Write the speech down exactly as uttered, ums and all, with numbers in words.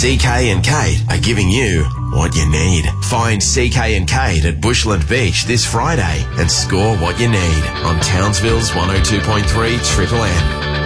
C K and Kate are giving you what you need. Find C K and Kate at Bushland Beach this Friday and score what you need on Townsville's one oh two point three Triple M.